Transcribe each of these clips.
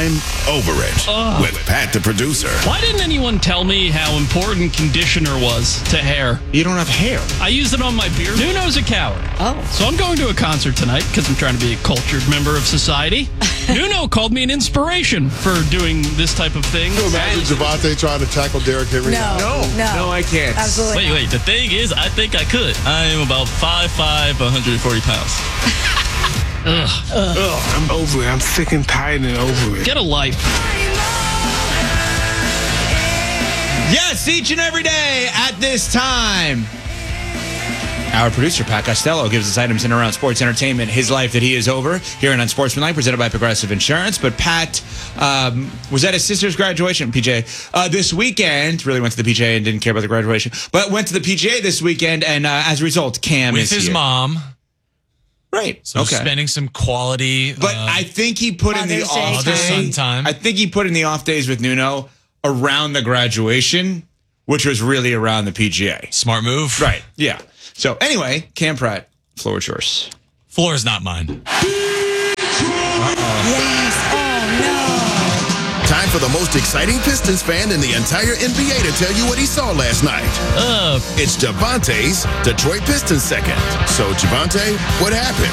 I'm Over It with Pat the producer. Why didn't anyone tell me how important conditioner was to hair? You don't have hair. I used it on my beard. Nuno's a coward. Oh. So I'm going to a concert tonight because I'm trying to be a cultured member of society. Nuno called me an inspiration for doing this type of thing. Can you imagine Javonte trying to tackle Derrick Henry? No, I can't. Absolutely. Wait. The thing is, I think I could. I am about 5'5", 140 pounds. I'm over it. I'm sick and tired and over it. Get a life. Yes, each and every day at this time. Our producer, Pat Costello, gives us items in and around sports entertainment, his life that he is over, here on Unsportsmanlike, presented by Progressive Insurance. But Pat was at his sister's graduation, PJ, this weekend. Really went to the PJ and didn't care about the graduation. But went to the PJ this weekend, and as a result, Cam with is his here. mom. Right. So spending some quality. But I think he put in the off Son day. time. I think he put in the off days with Nuno around the graduation, which was really around the PGA. Smart move. Right. Yeah. So anyway, Cam Pratt, floor is yours. Floor is not mine. Yes. Oh, Time for the most exciting Pistons fan in the entire NBA to tell you what he saw last night. It's Javonte's Detroit Pistons second. So, Javonte, what happened?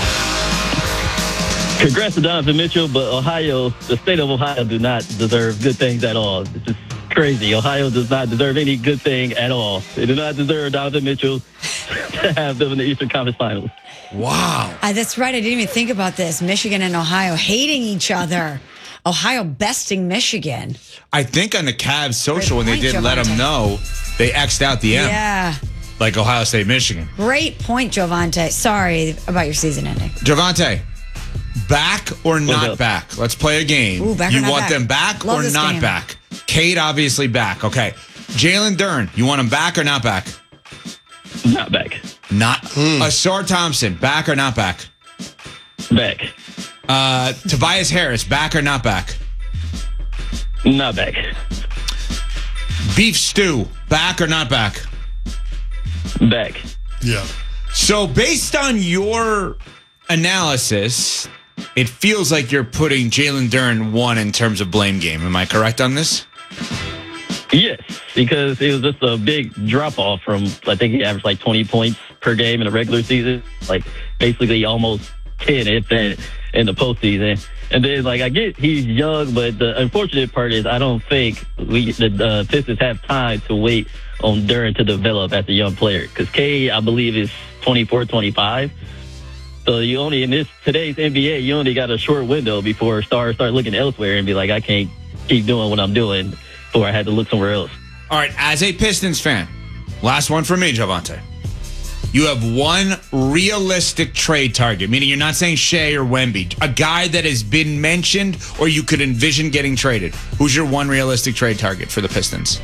Congrats to Donovan Mitchell, but Ohio, the state of Ohio, do not deserve good things at all. It's just crazy. Ohio does not deserve any good thing at all. They do not deserve Donovan Mitchell to have them in the Eastern Conference Finals. Wow. that's right. I didn't even think about this. Michigan and Ohio hating each other. Ohio besting Michigan. I think on the Cavs social, when they Great did point, let them know, they X'd out the M. Yeah. Like Ohio State, Michigan. Great point, Javonte. Sorry about your season ending. Javonte, back or not up? back? Let's play a game. Ooh, back or you not want back? them back Love or this not game. back? Cade, obviously back. Okay. Jalen Dern, you want him back or not back? Not back. Not. Asar Thompson, back or not back? Back. Tobias Harris, back or not back? Not back. Beef Stew, back or not back? Back. Yeah. So based on your analysis, it feels like you're putting Jalen Dern one in terms of blame game. Am I correct on this? Yes, because it was just a big drop-off from, I think he averaged like 20 points per game in the regular season. Like, basically almost 10 if that in the postseason. And then, like, I get he's young, but the unfortunate part is I don't think the Pistons have time to wait on Dern to develop as a young player. Because K, I believe, is 24, 25. So you only, in today's NBA, you only got a short window before stars start looking elsewhere and be like, I can't keep doing what I'm doing before I had to look somewhere else. All right, as a Pistons fan, last one for me, Javonte. You have one realistic trade target, meaning you're not saying Shea or Wemby, a guy that has been mentioned or you could envision getting traded. Who's your one realistic trade target for the Pistons?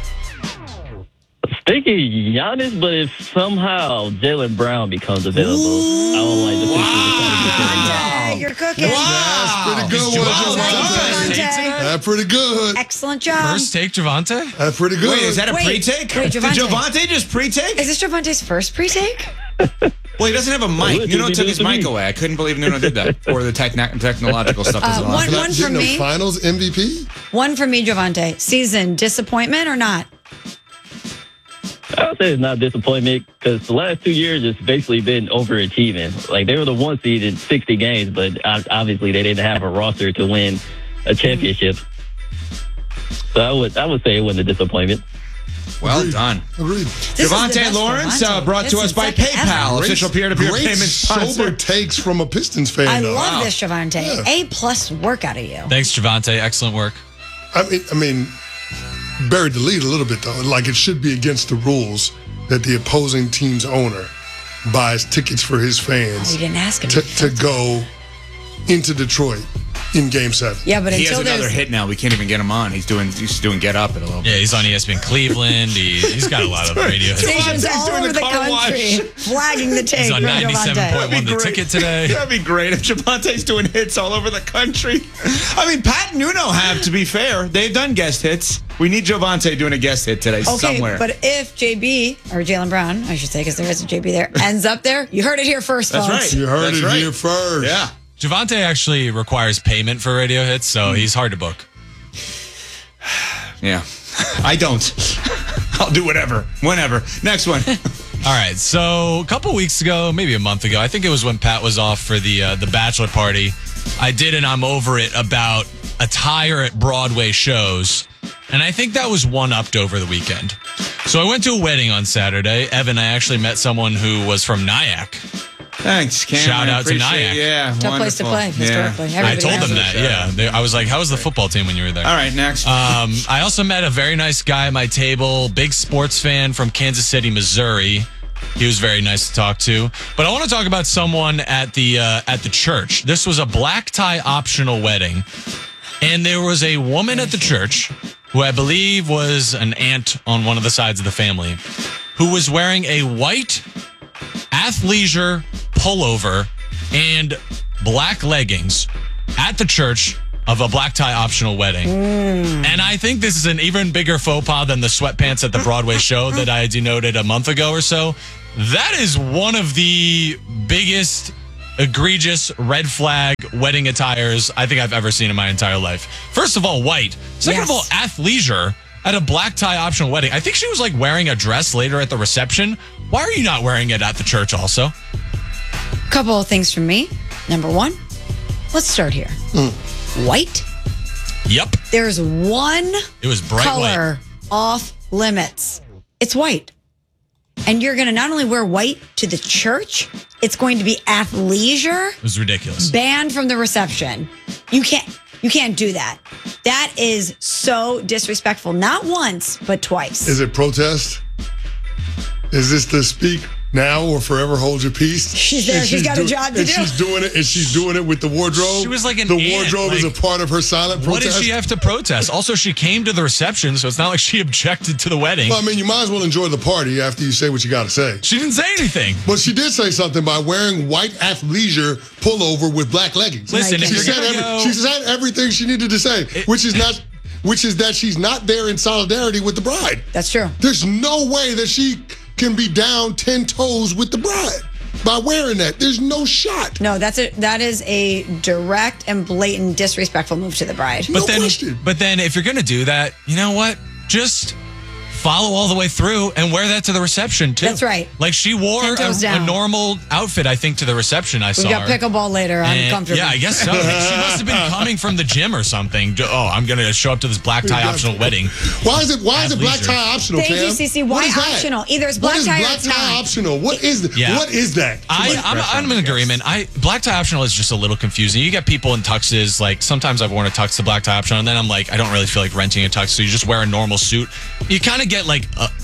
I was thinking Giannis, but if somehow Jaylen Brown becomes available, I don't like the Pistons. Javonte, you're cooking. That's pretty good one, Javonte. That's pretty good. Excellent job. First take, Javonte. That's pretty good. Wait, is that a Wait, pre-take? wait, Did Javonte. Javonte just pre-take? Is this Javonte's first pre-take? Well, he doesn't have a mic. Look, Nuno he took did his it to mic me. away. I couldn't believe Nuno did that. Or the technological stuff doesn't allow. one for Getting me. a Finals MVP? One for me, Javonte. Season disappointment or not? I would say it's not disappointment because the last 2 years it's basically been overachieving. Like they were the one seed in 60 games, but obviously they didn't have a roster to win a championship. So I would say it wasn't a disappointment. Well Agreed. done. Agreed. This is the Javonte best Lawrence, Javonte. brought to This us is by second PayPal, ever. official peer-to-peer Great payment sober sponsor. takes from a Pistons fan. I though. love this, Javonte. Yeah. A+ work out of you. Thanks, Javonte. Excellent work. I mean, buried the lead a little bit though. Like it should be against the rules that the opposing team's owner buys tickets for his fans We didn't ask him. to go into Detroit in Game 7. Yeah, but He until has another there's hit now. We can't even get him on. He's doing Get Up in a little bit. Yeah, he's on ESPN Cleveland. He's got a lot of radio hits. stations Javonte's all doing over the the car country wash. flagging the tape. He's on from Javonte. 97.1 The Ticket today. That'd be great if Javonte's doing hits all over the country. I mean, Pat and Nuno have, to be fair, they've done guest hits. We need Javonte doing a guest hit today Okay, somewhere. but if JB, or Jaylen Brown, I should say, because there is a JB there, ends up there, you heard it here first, That's folks. right. You heard That's it right. here first. Yeah. Javonte actually requires payment for radio hits, so he's hard to book. Yeah. I don't. I'll do whatever, whenever. Next one. All right, so a couple weeks ago, maybe a month ago, I think it was when Pat was off for the bachelor party, I did an I'm Over It about attire at Broadway shows, and I think that was one-upped over the weekend. So I went to a wedding on Saturday. Evan, I actually met someone who was from Nyack. Thanks, Cam. Shout out to Nyack. Yeah, Tough place to play, historically. Yeah. I told them that, yeah. I was like, how was the football team when you were there? All right, next. I also met a very nice guy at my table, big sports fan from Kansas City, Missouri. He was very nice to talk to. But I want to talk about someone at the church. This was a black tie optional wedding. And there was a woman at the church who I believe was an aunt on one of the sides of the family who was wearing a white athleisure pullover and black leggings at the church of a black tie optional wedding. And I think this is an even bigger faux pas than the sweatpants at the Broadway show that I denoted a month ago or so. That is one of the biggest egregious red flag wedding attires I think I've ever seen in my entire life. First of all, white. Second of all, athleisure at a black tie optional wedding. I think she was like wearing a dress later at the reception. Why are you not wearing it at the church also? Couple of things from me. Number one, let's start here. White. Yep. There's one It was bright color white. off limits. It's white. And you're going to not only wear white to the church, it's going to be athleisure. It was ridiculous. Banned from the reception. You can't do that. That is so disrespectful. Not once, but twice. Is it protest? Is this the speak now or forever hold your peace? She's there. She's got a job to do. She's doing it, and she's doing it with the wardrobe. She was like an the aunt, wardrobe is a part of her silent What protest. did she have to protest? Also, she came to the reception, so it's not like she objected to the wedding. Well, I mean, you might as well enjoy the party after you say what you got to say. She didn't say anything. But she did say something by wearing white athleisure pullover with black leggings. Listen, if she you're said gonna go- she said everything she needed to say, which is that she's not there in solidarity with the bride. That's true. There's no way that she can be down 10 toes with the bride by wearing that. There's no shot. No, that is a direct and blatant disrespectful move to the bride. But then if you're going to do that, you know what? Just follow all the way through and wear that to the reception, too. That's right. Like, she wore 10 toes a down. normal outfit, I think, to the reception. I We saw got her. pickleball later. I'm And- comfortable. Yeah, I guess so. Like, she must have been coming from the gym or something. Oh, I'm going to show up to this black tie optional wedding. Why is it black Athleisure. tie optional, Thank you, Cam? CC. What Why is that? optional? Either it's black What is tie or black it's tie not. optional? What is that? Yeah. What is that? I'm in agreement. Black tie optional is just a little confusing. You get people in tuxes. Like, sometimes I've worn a tux to black tie optional, and then I'm like, I don't really feel like renting a tux, so you just wear a normal suit. You kind of get like a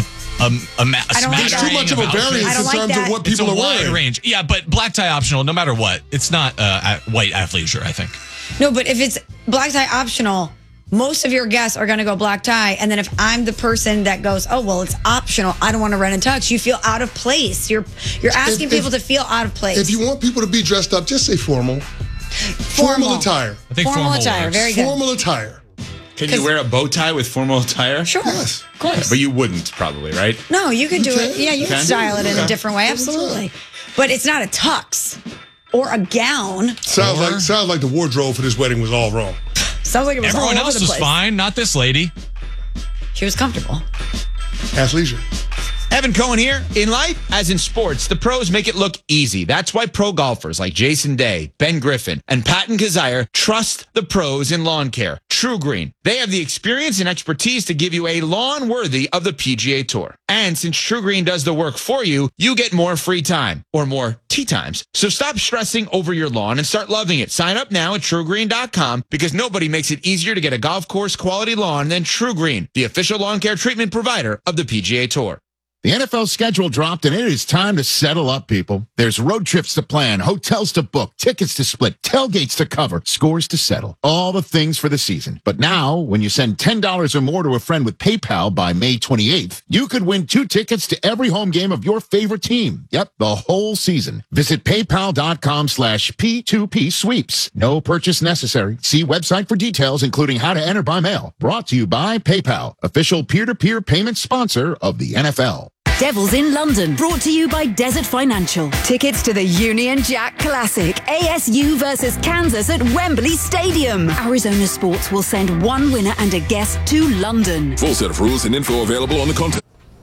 There's too much of a variance in terms of what people it's a are wide wearing. range. Yeah, but black tie optional, no matter what, it's not white athleisure, I think. No, but if it's black tie optional, most of your guests are going to go black tie. And then if I'm the person that goes, oh, well, it's optional, I don't want to rent a tux, you feel out of place. You're asking people to feel out of place. If you want people to be dressed up, just say formal. Formal attire. I think Formal attire, works. very good. Formal attire. Can you wear a bow tie with formal attire? Sure. Yes. Of course. But you wouldn't, probably, right? No, you could do You it. can. Yeah, you can Okay. style it in a Okay. different way. Absolutely. But it's not a tux or a gown. Sounds like the wardrobe for this wedding was all wrong. Sounds like it was Everyone all over else the was place. fine, not this lady. She was comfortable. Athleisure. Evan Cohen here. In life, as in sports, the pros make it look easy. That's why pro golfers like Jason Day, Ben Griffin, and Patton Kazire trust the pros in lawn care. True Green. They have the experience and expertise to give you a lawn worthy of the PGA Tour. And since True Green does the work for you, you get more free time or more tee times. So stop stressing over your lawn and start loving it. Sign up now at TrueGreen.com because nobody makes it easier to get a golf course quality lawn than True Green, the official lawn care treatment provider of the PGA Tour. The NFL schedule dropped, and it is time to settle up, people. There's road trips to plan, hotels to book, tickets to split, tailgates to cover, scores to settle. All the things for the season. But now, when you send $10 or more to a friend with PayPal by May 28th, you could win 2 tickets to every home game of your favorite team. Yep, the whole season. Visit PayPal.com/P2P sweeps. No purchase necessary. See website for details, including how to enter by mail. Brought to you by PayPal, official peer-to-peer payment sponsor of the NFL. Devils in London, brought to you by Desert Financial. Tickets to the Union Jack Classic, ASU versus Kansas at Wembley Stadium. Arizona Sports will send one winner and a guest to London. Full set of rules and info available on the content.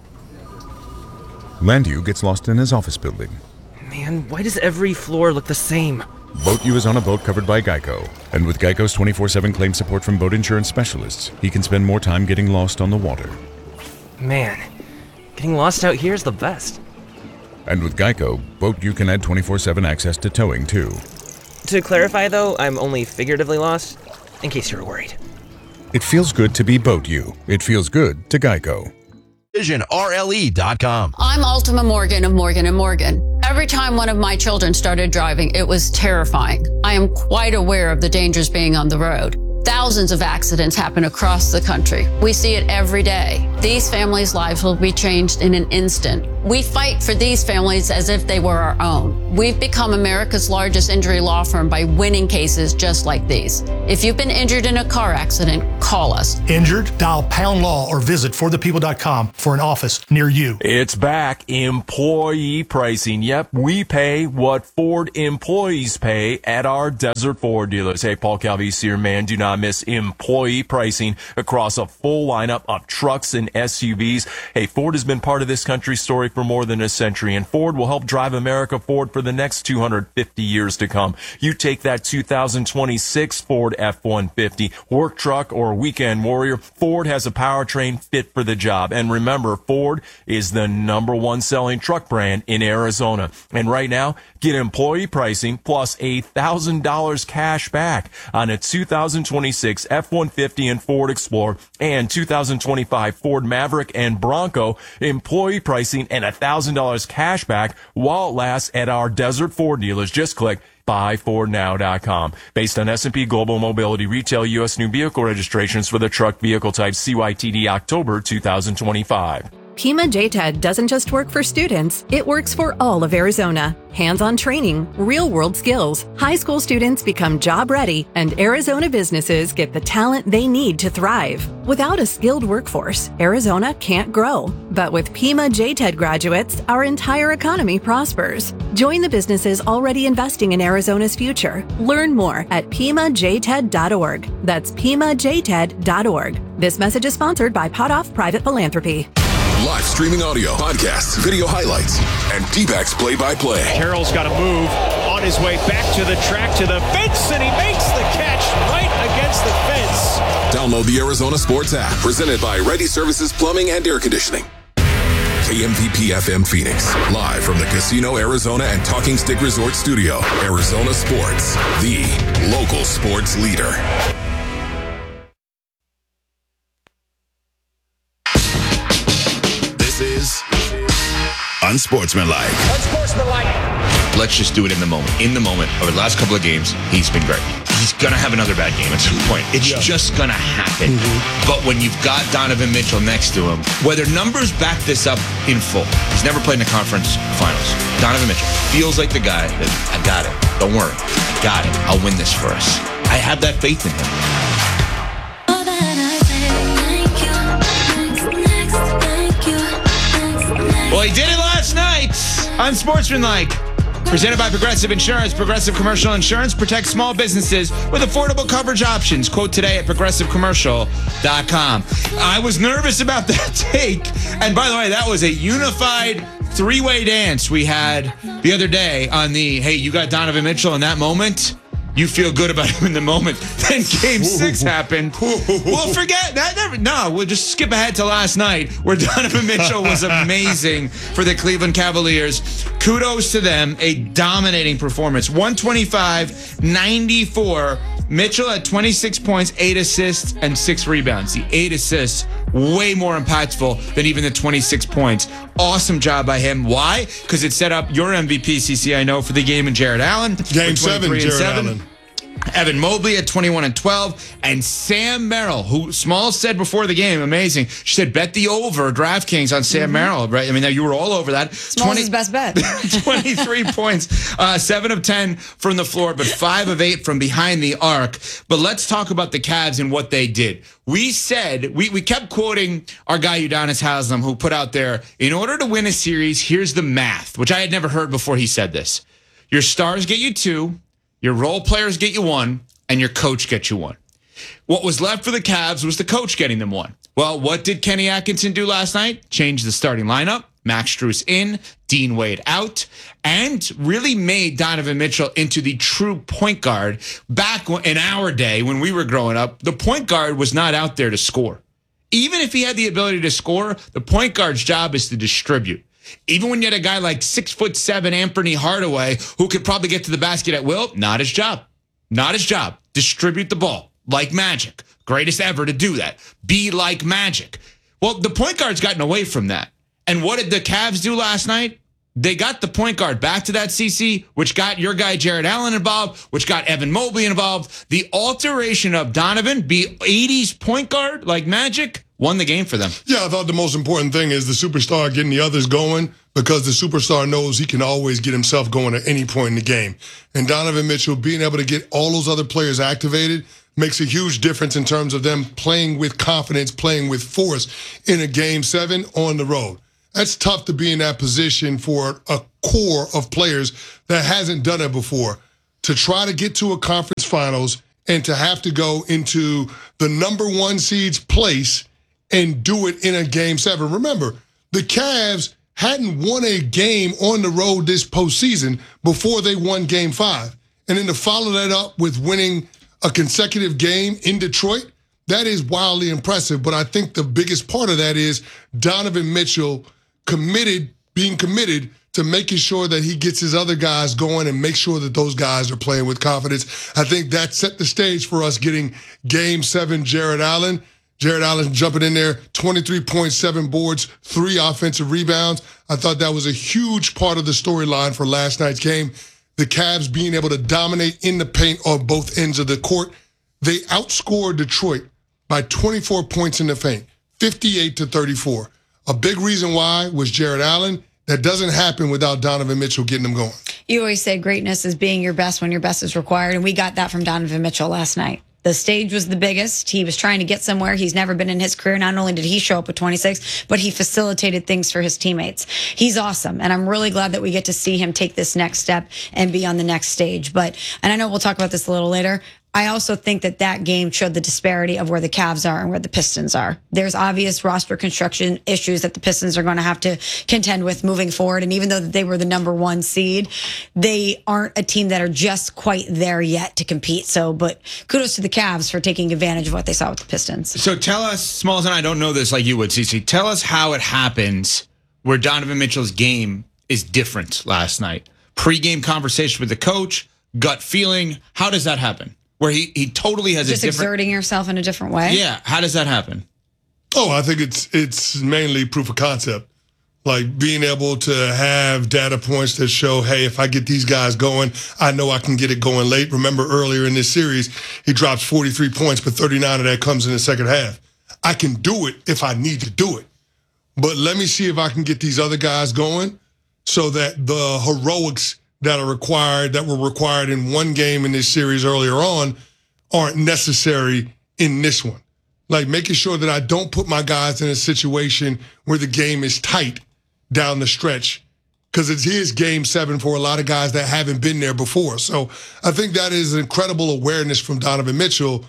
Landu gets lost in his office building. Man, why does every floor look the same? Boat U is on a boat covered by Geico. And with Geico's 24/7 claim support from boat insurance specialists, he can spend more time getting lost on the water. Man, getting lost out here is the best. And with Geico, Boat U can add 24/7 access to towing, too. To clarify, though, I'm only figuratively lost, in case you were worried. It feels good to be Boat U. It feels good to Geico. VisionRLE.com. I'm Ultima Morgan of Morgan & Morgan. Every time one of my children started driving, it was terrifying. I am quite aware of the dangers being on the road. Thousands of accidents happen across the country. We see it every day. These families' lives will be changed in an instant. We fight for these families as if they were our own. We've become America's largest injury law firm by winning cases just like these. If you've been injured in a car accident, call us. Injured? Dial #law or visit forthepeople.com for an office near you. It's back. Employee pricing. Yep, we pay what Ford employees pay at our Desert Ford dealers. Hey, Paul Calvisi here, man. Do not miss employee pricing across a full lineup of trucks and SUVs. Hey, Ford has been part of this country's story for more than a century, and Ford will help drive America forward for the next 250 years to come. You take that 2026 Ford F-150, work truck, or weekend warrior, Ford has a powertrain fit for the job. And remember, Ford is the #1 selling truck brand in Arizona. And right now, get employee pricing plus $1,000 cash back on a 2026 F-150 and Ford Explorer and 2025 Ford Maverick and Bronco. Employee pricing and $1,000 cash back while it lasts at our Desert Ford dealers. Just click buyfordnow.com. Based on S&P Global Mobility Retail U.S. new vehicle registrations for the truck vehicle type CYTD October 2025. Pima JTED doesn't just work for students, it works for all of Arizona. Hands-on training, real-world skills, high school students become job-ready, and Arizona businesses get the talent they need to thrive. Without a skilled workforce, Arizona can't grow. But with Pima JTED graduates, our entire economy prospers. Join the businesses already investing in Arizona's future. Learn more at PimaJTED.org. That's PimaJTED.org. This message is sponsored by Potoff Private Philanthropy. Live streaming audio, podcasts, video highlights, and D-backs play-by-play. Carroll's got to move on his way back to the track, to the fence, and he makes the catch right against the fence. Download the Arizona Sports app, presented by Ready Services Plumbing and Air Conditioning. KMVP FM Phoenix, live from the Casino Arizona and Talking Stick Resort Studio. Arizona Sports, the local sports leader. Unsportsmanlike. Let's just do it in the moment. In the moment, over the last couple of games, he's been great. He's going to have another bad game at some point. It's just going to happen. But when you've got Donovan Mitchell next to him, whether numbers back this up in full, he's never played in the conference finals. Donovan Mitchell feels like the guy that, I got it. Don't worry. I got it. I'll win this for us. I have that faith in him. Well, he did it last night. Unsportsmanlike. Presented by Progressive Insurance. Progressive Commercial Insurance protects small businesses with affordable coverage options. Quote today at progressivecommercial.com. I was nervous about that take. And by the way, that was a unified three-way dance we had the other day on the, hey, you got Donovan Mitchell in that moment. You feel good about him in the moment. Then Game 6 happened. We'll forget that. We'll just skip ahead to last night where Donovan Mitchell was amazing for the Cleveland Cavaliers. Kudos to them. A dominating performance. 125-94. Mitchell had 26 points, 8 assists, and 6 rebounds. The 8 assists, way more impactful than even the 26 points. Awesome job by him. Why? Because it set up your MVP, CC, I know, for the game in Jared Allen. Game 7, Jared Allen. Evan Mobley at 21 and 12. And Sam Merrill, who Smalls said before the game, amazing. She said, bet the over DraftKings on Sam Merrill, right? I mean, you were all over that. Smalls' is best bet. 23 points, 7 of 10 from the floor, but 5 of 8 from behind the arc. But let's talk about the Cavs and what they did. We said, we kept quoting our guy Udonis Haslem, who put out there, in order to win a series, here's the math, which I had never heard before he said this. Your stars get you 2, your role players get you 1, and your coach gets you 1. What was left for the Cavs was the coach getting them 1. Well, what did Kenny Atkinson do last night? Change the starting lineup. Max Strus in, Dean Wade out, and really made Donovan Mitchell into the true point guard. Back in our day when we were growing up, the point guard was not out there to score. Even if he had the ability to score, the point guard's job is to distribute. Even when you had a guy like 6'7" Anthony Hardaway who could probably get to the basket at will, not his job. Not his job. Distribute the ball like Magic. Greatest ever to do that. Be like Magic. Well, the point guard's gotten away from that. And what did the Cavs do last night? They got the point guard back to that CC, which got your guy Jared Allen involved, which got Evan Mobley involved. The alteration of Donovan, be 80s point guard like Magic, won the game for them. Yeah, I thought the most important thing is the superstar getting the others going, because the superstar knows he can always get himself going at any point in the game. And Donovan Mitchell being able to get all those other players activated makes a huge difference in terms of them playing with confidence, playing with force in a Game 7 on the road. That's tough to be in that position for a core of players that hasn't done it before. To try to get to a conference finals and to have to go into the number 1 seed's place and do it in a Game 7. Remember, the Cavs hadn't won a game on the road this postseason before they won Game 5. And then to follow that up with winning a consecutive game in Detroit, that is wildly impressive. But I think the biggest part of that is Donovan Mitchell being committed to making sure that he gets his other guys going and make sure that those guys are playing with confidence. I think that set the stage for us getting Game 7 Jared Allen. Jared Allen jumping in there, 23.7 boards, 3 offensive rebounds. I thought that was a huge part of the storyline for last night's game. The Cavs being able to dominate in the paint on both ends of the court. They outscored Detroit by 24 points in the paint, 58-34. A big reason why was Jared Allen. That doesn't happen without Donovan Mitchell getting them going. You always say greatness is being your best when your best is required, and we got that from Donovan Mitchell last night. The stage was the biggest. He was trying to get somewhere he's never been in his career. Not only did he show up with 26, but he facilitated things for his teammates. He's awesome, and I'm really glad that we get to see him take this next step and be on the next stage. And I know we'll talk about this a little later, I also think that game showed the disparity of where the Cavs are and where the Pistons are. There's obvious roster construction issues that the Pistons are going to have to contend with moving forward. And even though they were the number 1 seed, they aren't a team that are just quite there yet to compete. But kudos to the Cavs for taking advantage of what they saw with the Pistons. So tell us, Smalls and I don't know this like you would, CC. Tell us how it happens where Donovan Mitchell's game is different last night. Pre-game conversation with the coach, gut feeling. How does that happen? Where he totally has just exerting yourself in a different way. Yeah, how does that happen? Oh, I think it's mainly proof of concept, like being able to have data points that show, hey, if I get these guys going, I know I can get it going late. Remember earlier in this series, he drops 43 points, but 39 of that comes in the second half. I can do it if I need to do it, but let me see if I can get these other guys going, so that the heroics that were required in one game in this series earlier on aren't necessary in this one. Like making sure that I don't put my guys in a situation where the game is tight down the stretch, because it is Game 7 for a lot of guys that haven't been there before. So I think that is incredible awareness from Donovan Mitchell,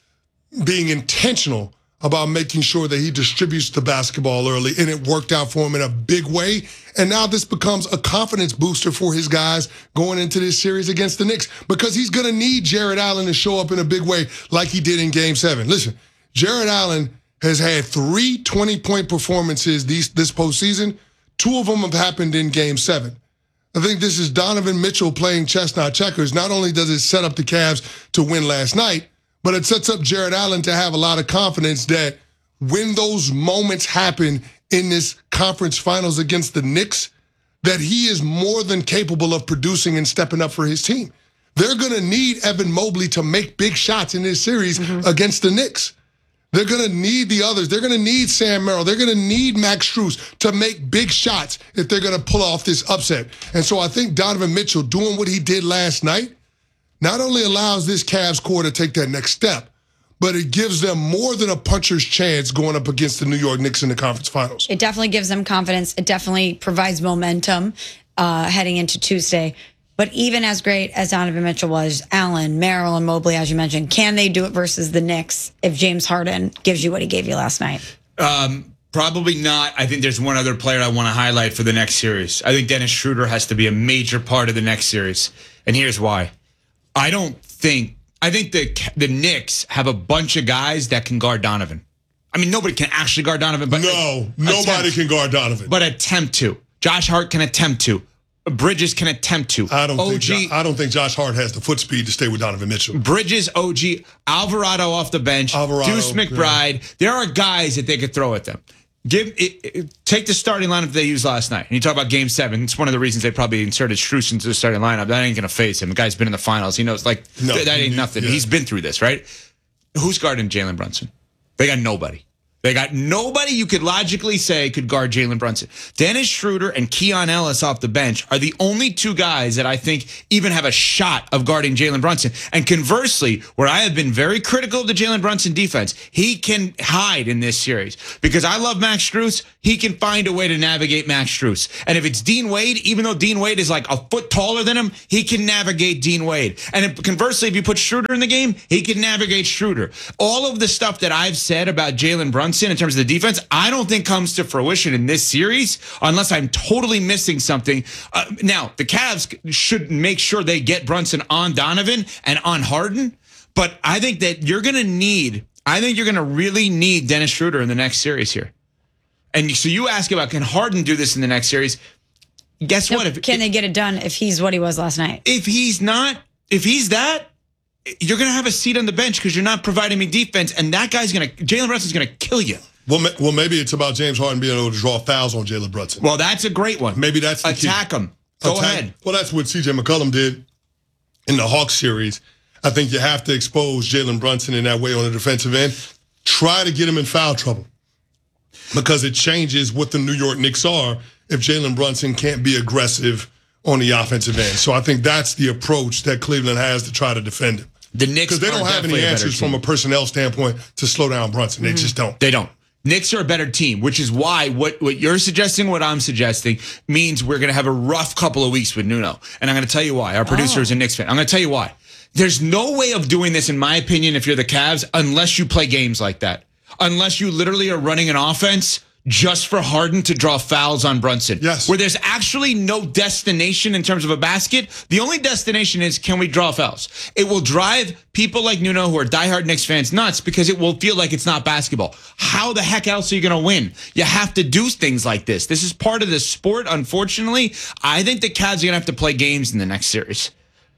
being intentional about making sure that he distributes the basketball early, and it worked out for him in a big way. And now this becomes a confidence booster for his guys going into this series against the Knicks, because he's going to need Jared Allen to show up in a big way like he did in Game 7. Listen, Jared Allen has had 3 20-point performances this postseason. 2 of them have happened in Game 7. I think this is Donovan Mitchell playing chess, not checkers. Not only does it set up the Cavs to win last night, but it sets up Jared Allen to have a lot of confidence that when those moments happen in this conference finals against the Knicks, that he is more than capable of producing and stepping up for his team. They're going to need Evan Mobley to make big shots in this series against the Knicks. They're going to need the others. They're going to need Sam Merrill. They're going to need Max Strus to make big shots if they're going to pull off this upset. And so I think Donovan Mitchell doing what he did last night not only allows this Cavs core to take that next step, but it gives them more than a puncher's chance going up against the New York Knicks in the conference finals. It definitely gives them confidence. It definitely provides momentum heading into Tuesday. But even as great as Donovan Mitchell was, Allen, Merrill, and Mobley, as you mentioned, can they do it versus the Knicks if James Harden gives you what he gave you last night? Probably not. I think there's one other player I want to highlight for the next series. I think Dennis Schroeder has to be a major part of the next series. And here's why. I think the Knicks have a bunch of guys that can guard Donovan. I mean, nobody can actually guard Donovan. But nobody can guard Donovan. But attempt to. Josh Hart can attempt to. Bridges can attempt to. I don't think Josh Hart has the foot speed to stay with Donovan Mitchell. Bridges, OG, Alvarado off the bench, Deuce McBride. Yeah. There are guys that they could throw at them. Take the starting lineup they used last night. And you talk about Game 7. It's one of the reasons they probably inserted Strus into the starting lineup. That ain't going to phase him. The guy's been in the finals. He knows, that ain't nothing. Yeah. He's been through this, right? Who's guarding Jalen Brunson? They got nobody. They got nobody you could logically say could guard Jalen Brunson. Dennis Schroeder and Keon Ellis off the bench are the only two guys that I think even have a shot of guarding Jalen Brunson. And conversely, where I have been very critical of the Jalen Brunson defense, he can hide in this series. Because I love Max Strus, he can find a way to navigate Max Strus. And if it's Dean Wade, even though Dean Wade is like a foot taller than him, he can navigate Dean Wade. And conversely, if you put Schroeder in the game, he can navigate Schroeder. All of the stuff that I've said about Jalen Brunson in terms of the defense, I don't think comes to fruition in this series unless I'm totally missing something. Now, the Cavs should make sure they get Brunson on Donovan and on Harden, but I think that you're going to really need Dennis Schroeder in the next series here. And so you ask about, can Harden do this in the next series? Guess what? Can they get it done if he's what he was last night? If he's that, you're going to have a seat on the bench because you're not providing me defense, and that guy's Jalen Brunson's going to kill you. Well, maybe it's about James Harden being able to draw fouls on Jalen Brunson. Well, that's a great one. Maybe that's the attack key. Him. Go ahead. Well, that's what C.J. McCollum did in the Hawks series. I think you have to expose Jalen Brunson in that way on the defensive end. Try to get him in foul trouble because it changes what the New York Knicks are if Jalen Brunson can't be aggressive on the offensive end. So I think that's the approach that Cleveland has to try to defend him. The Knicks, because they don't have any answers from a personnel standpoint to slow down Brunson. They just don't. They don't. Knicks are a better team, which is why what you're suggesting, what I'm suggesting, means we're going to have a rough couple of weeks with Nuno. And I'm going to tell you why. Our producer is a Knicks fan. I'm going to tell you why. There's no way of doing this, in my opinion, if you're the Cavs, unless you play games like that. Unless you literally are running an offense just for Harden to draw fouls on Brunson. Yes. Where there's actually no destination in terms of a basket. The only destination is, can we draw fouls? It will drive people like Nuno, who are diehard Knicks fans, nuts because it will feel like it's not basketball. How the heck else are you going to win? You have to do things like this. This is part of the sport, unfortunately. I think the Cavs are going to have to play games in the next series.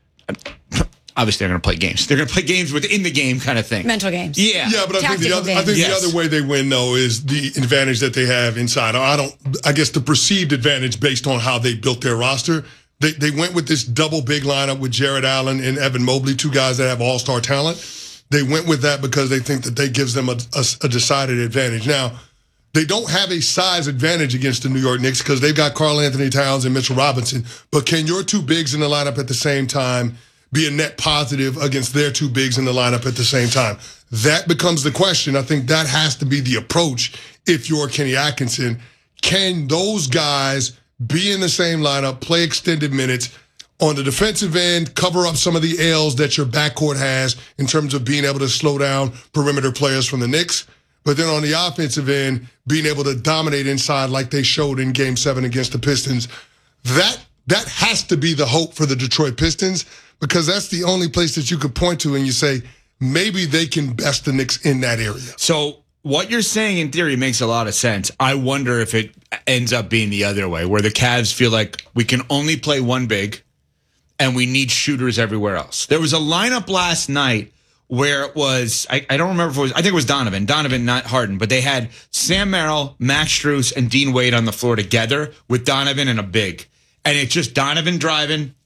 Obviously, they're going to play games. They're going to play games within the game kind of thing. Mental games. Yeah. Yeah, but I think the other way they win, though, is the advantage that they have inside. I guess the perceived advantage based on how they built their roster. They went with this double big lineup with Jared Allen and Evan Mobley, two guys that have all-star talent. They went with that because they think that gives them a decided advantage. Now, they don't have a size advantage against the New York Knicks because they've got Karl Anthony Towns and Mitchell Robinson. But can your two bigs in the lineup at the same time be a net positive against their two bigs in the lineup at the same time? That becomes the question. I think that has to be the approach if you're Kenny Atkinson. Can those guys be in the same lineup, play extended minutes, on the defensive end, cover up some of the L's that your backcourt has in terms of being able to slow down perimeter players from the Knicks, but then on the offensive end, being able to dominate inside like they showed in Game 7 against the Pistons? That has to be the hope for the Detroit Pistons, because that's the only place that you could point to and you say, maybe they can best the Knicks in that area. So what you're saying in theory makes a lot of sense. I wonder if it ends up being the other way, where the Cavs feel like we can only play one big and we need shooters everywhere else. There was a lineup last night where it was, I don't remember if it was, I think it was Donovan, not Harden, but they had Sam Merrill, Max Strus, and Dean Wade on the floor together with Donovan and a big. And it's just Donovan driving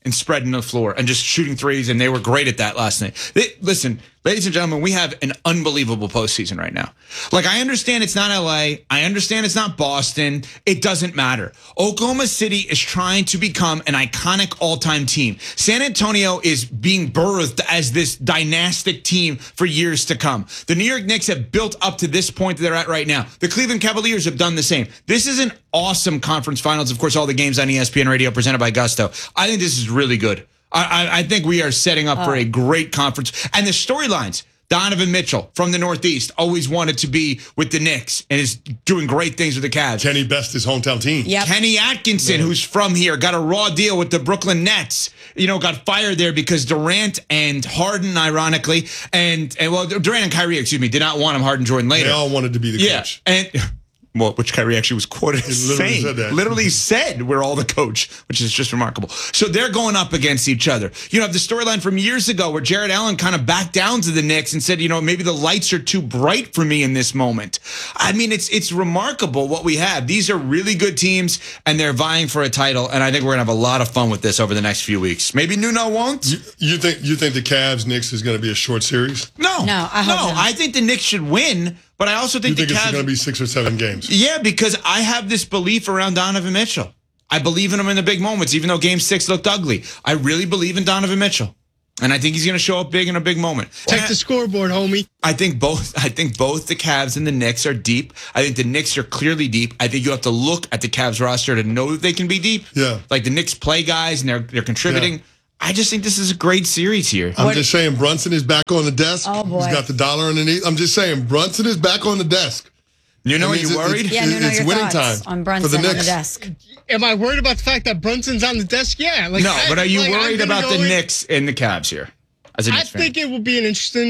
and spreading the floor and just shooting threes, and they were great at that last night. Listen, ladies and gentlemen, we have an unbelievable postseason right now. Like, I understand it's not LA. I understand it's not Boston. It doesn't matter. Oklahoma City is trying to become an iconic all-time team. San Antonio is being birthed as this dynastic team for years to come. The New York Knicks have built up to this point that they're at right now. The Cleveland Cavaliers have done the same. This is an awesome conference finals. Of course, all the games on ESPN Radio presented by Gusto. I think this is really good. I think we are setting up for a great conference. And the storylines, Donovan Mitchell from the Northeast always wanted to be with the Knicks and is doing great things with the Cavs. Kenny Best, his hometown team. Yep. Kenny Atkinson, who's from here, got a raw deal with the Brooklyn Nets. Got fired there because Durant and Harden, ironically, and Durant and Kyrie, did not want him. Harden joined later. They all wanted to be the coach. And which Kyrie actually was quoted as saying. Literally said, we're all the coach, which is just remarkable. So they're going up against each other. You have the storyline from years ago where Jared Allen kind of backed down to the Knicks and said, maybe the lights are too bright for me in this moment. I mean, it's remarkable what we have. These are really good teams, and they're vying for a title, and I think we're going to have a lot of fun with this over the next few weeks. Maybe Nuno won't. You think the Cavs-Knicks is going to be a short series? No, I hope not. I think the Knicks should win. But I also think the Cavs, it's going to be 6 or 7 games. Yeah, because I have this belief around Donovan Mitchell. I believe in him in the big moments, even though Game 6 looked ugly. I really believe in Donovan Mitchell, and I think he's going to show up big in a big moment. Check the scoreboard, homie. I think both the Cavs and the Knicks are deep. I think the Knicks are clearly deep. I think you have to look at the Cavs roster to know that they can be deep. Yeah, like the Knicks play guys and they're contributing. Yeah. I just think this is a great series here. I'm just saying Brunson is back on the desk. Oh, boy. He's got the dollar underneath. I'm just saying Brunson is back on the desk. You know, are you worried? It's winning time on Brunson for the on Knicks. the desk. Am I worried about the fact that Brunson's on the desk? Yeah. No, but are you worried about the Knicks and the Cavs here? As a Knicks fan? Think it will be an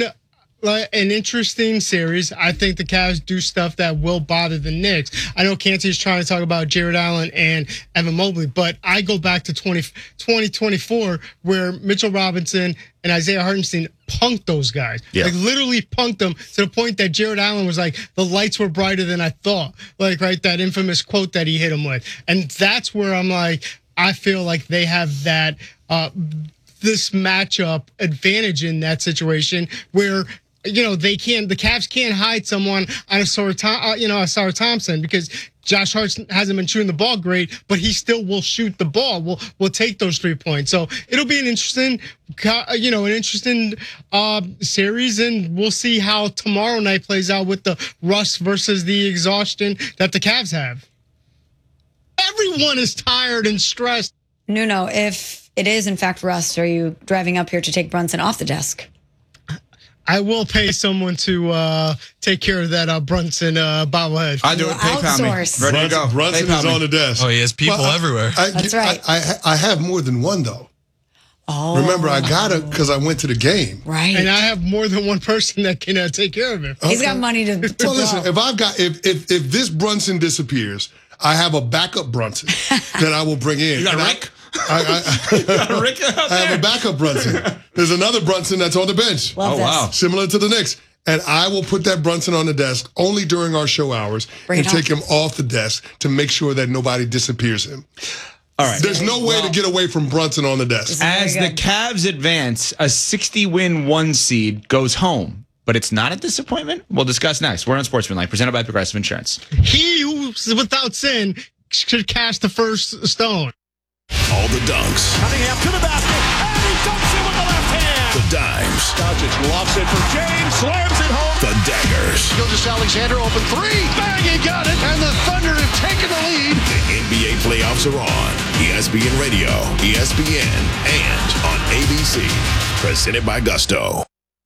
interesting series. I think the Cavs do stuff that will bother the Knicks. I know Canty is trying to talk about Jared Allen and Evan Mobley, but I go back to 2024 where Mitchell Robinson and Isaiah Hartenstein punked those guys. Yeah. Like literally punked them to the point that Jared Allen was like, the lights were brighter than I thought. Like, right, that infamous quote that he hit him with. And that's where I'm like, I feel like they have that this matchup advantage in that situation where the Cavs can't hide someone on a Sarah Thompson because Josh Hart hasn't been shooting the ball great, but he still will shoot the ball. We'll take those 3 points. So it'll be an interesting, series, and we'll see how tomorrow night plays out with the rust versus the exhaustion that the Cavs have. Everyone is tired and stressed. Nuno, if it is in fact rust, are you driving up here to take Brunson off the desk? I will pay someone to take care of that Brunson bobblehead. I do it. PayPal me. Ready to go. Brunson is on the desk. Oh, he has people everywhere. That's right. I have more than one, though. Oh. Remember, I got it because I went to the game. Right. And I have more than one person that can take care of him. He's got money to Well, listen, if this Brunson disappears, I have a backup Brunson that I will bring in. You got Rick? I have a backup Brunson. There's another Brunson that's on the bench. Wow. Similar to the Knicks. And I will put that Brunson on the desk only during our show hours and take him off the desk to make sure that nobody disappears him. All right. There's no way to get away from Brunson on the desk. As the Cavs advance, a 60-win 1 seed goes home. But it's not a disappointment? We'll discuss next. We're on Sportsmanlike, presented by Progressive Insurance. He who's without sin should cast the first stone. All the dunks. Cunningham to the basket, and he dunks it with the left hand. The dimes. Doncic lofts it for James, slams it home. The daggers. Gilgeous-Alexander open 3. Bang, he got it, and the Thunder have taken the lead. The NBA playoffs are on. ESPN Radio, ESPN, and on ABC. Presented by Gusto.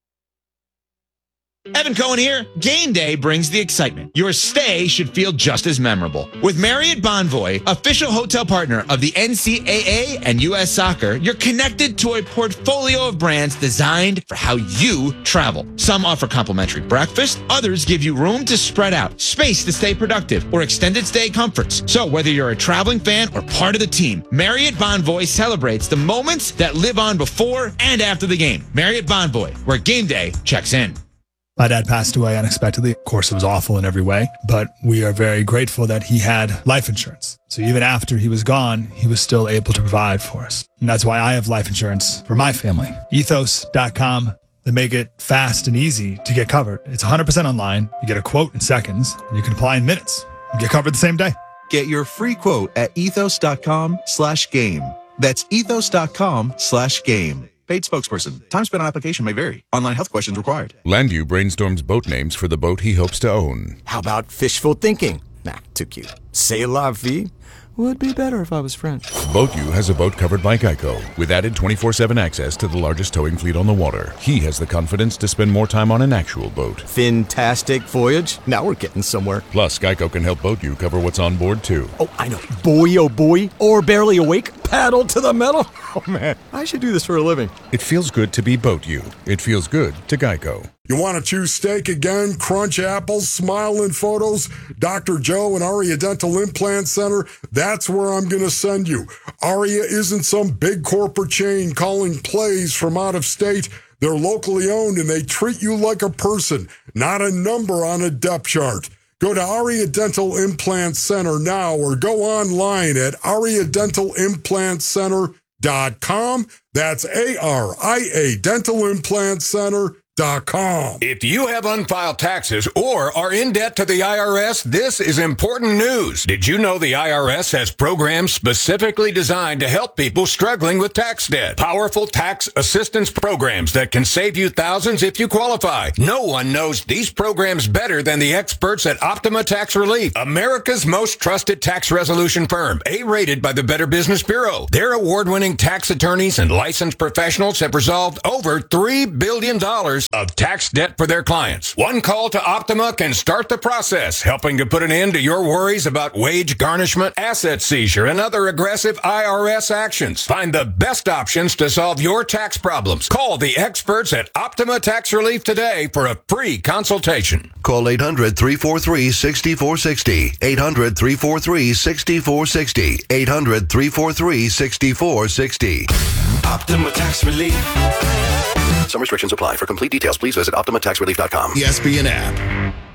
Evan Cohen here. Game day brings the excitement. Your stay should feel just as memorable. With Marriott Bonvoy, official hotel partner of the NCAA and U.S. Soccer, you're connected to a portfolio of brands designed for how you travel. Some offer complimentary breakfast, others give you room to spread out, space to stay productive, or extended stay comforts. So whether you're a traveling fan or part of the team, Marriott Bonvoy celebrates the moments that live on before and after the game. Marriott Bonvoy, where game day checks in. My dad passed away unexpectedly. Of course, it was awful in every way, but we are very grateful that he had life insurance. So even after he was gone, he was still able to provide for us. And that's why I have life insurance for my family. Ethos.com. They make it fast and easy to get covered. It's 100% online. You get a quote in seconds, and you can apply in minutes. You get covered the same day. Get your free quote at ethos.com/game. That's ethos.com/game. Paid spokesperson. Time spent on application may vary. Online health questions required. Landu brainstorms boat names for the boat he hopes to own. How about fishful thinking? Nah, too cute. C'est la vie. Would be better if I was French. BoatU has a boat covered by Geico with added 24/7 access to the largest towing fleet on the water. He has the confidence to spend more time on an actual boat. Fantastic voyage. Now we're getting somewhere. Plus, Geico can help BoatU cover what's on board, too. Oh, I know. Boy, oh boy. Or barely awake. Paddle to the metal. Oh, man. I should do this for a living. It feels good to be BoatU. It feels good to Geico. You want to choose steak again, crunch apples, smile in photos? Dr. Joe and Aria Dental Implant Center, that's where I'm going to send you. Aria isn't some big corporate chain calling plays from out of state. They're locally owned and they treat you like a person, not a number on a depth chart. Go to Aria Dental Implant Center now or go online at ariadentalimplantcenter.com. That's ARIA Dental Implant Center.com. If you have unfiled taxes or are in debt to the IRS, this is important news. Did you know the IRS has programs specifically designed to help people struggling with tax debt? Powerful tax assistance programs that can save you thousands if you qualify. No one knows these programs better than the experts at Optima Tax Relief, America's most trusted tax resolution firm, A-rated by the Better Business Bureau. Their award-winning tax attorneys and licensed professionals have resolved over $3 billion of tax debt for their clients. One call to Optima can start the process, helping to put an end to your worries about wage garnishment, asset seizure, and other aggressive IRS actions. Find the best options to solve your tax problems. Call the experts at Optima Tax Relief today for a free consultation. Call 800-343-6460. 800-343-6460. 800-343-6460. Optima Tax Relief. Some restrictions apply. For complete details, please visit OptimaTaxRelief.com. ESPN app.